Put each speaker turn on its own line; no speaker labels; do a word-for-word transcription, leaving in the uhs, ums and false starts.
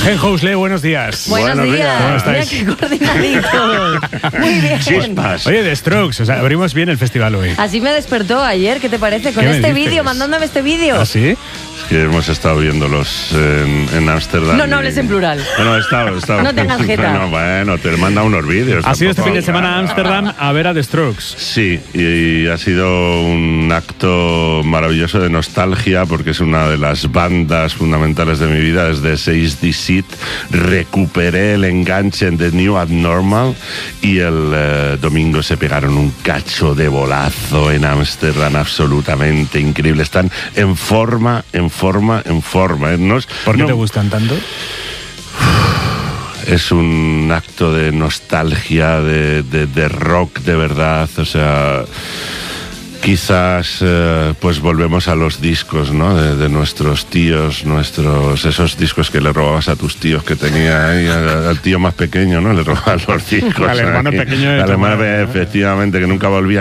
Ajenjo Usle, buenos días.
Buenos, buenos días.
¿Cómo estáis?
Mira qué coordinaditos. Muy bien.
Chispas. Oye, The Strokes, o sea, abrimos bien el festival hoy.
Así me despertó ayer, ¿qué te parece? Con este vídeo, mandándome este vídeo.
¿Ah, sí?
Es que hemos estado viéndolos en Ámsterdam.
No, no hables en plural.
No, no, he estado, he estado.
No tengas jeta.
Bueno, bueno, te manda unos vídeos.
¿Ha sido este fin de semana a Ámsterdam a ver a The Strokes?
Sí, y, y ha sido un acto maravilloso de nostalgia porque es una de las bandas fundamentales de mi vida. Desde seis D Seat recuperé el enganche en The New Abnormal y el eh, domingo se pegaron un cacho de bolazo en Ámsterdam absolutamente increíble. Están en forma, en forma, en forma. ¿eh? No es,
¿Por qué
no,
te gustan tanto?
Es un acto de nostalgia, de, de, de rock de verdad, o sea, quizás eh, pues volvemos a los discos, ¿no? De, de nuestros tíos, nuestros esos discos que le robabas a tus tíos que tenía ahí, al, al tío más pequeño, ¿no? Le robaban los discos.
Al hermano
ahí.
pequeño de
Al
tu
hermano,
madre, ¿no?
efectivamente, que nunca volvía.